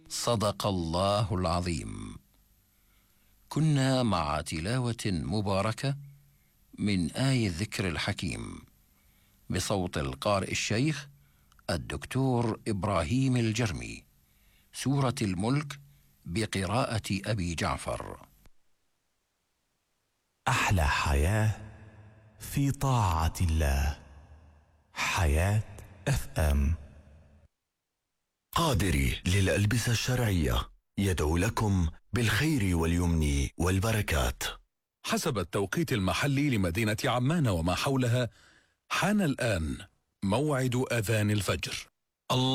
صدق الله العظيم. كنا مع تلاوة مباركة من آي الذكر الحكيم بصوت القارئ الشيخ الدكتور إبراهيم الجرمي، سورة الملك بقراءة أبي جعفر. أحلى حياة في طاعة الله. حياة FM. قادري للألبسة الشرعية يدعو لكم بالخير واليمن والبركات. حسب التوقيت المحلي لمدينة عمان وما حولها، حان الآن موعد أذان الفجر. الله